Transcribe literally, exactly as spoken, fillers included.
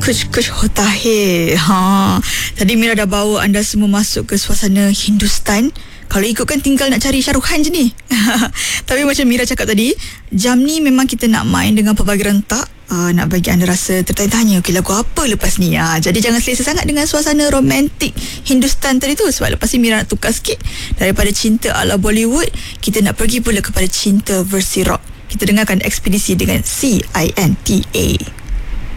Kuch kuch hota hai. Ha. Tadi Mira dah bawa anda semua masuk ke suasana Hindustan. Kalau ikutkan tinggal nak cari Shah Rukh Khan je ni. Tapi macam Mira cakap tadi, jam ni memang kita nak main dengan pelbagai rentak. Uh, nak bagi anda rasa tertanya-tanya, okey, lagu apa lepas ni? Uh, jadi jangan selesa sangat dengan suasana romantik Hindustan tadi tu. Sebab lepas ni Mira nak tukar sikit. Daripada cinta ala Bollywood, kita nak pergi pula kepada cinta versi rock. Kita dengarkan Ekspedisi dengan C I N T A.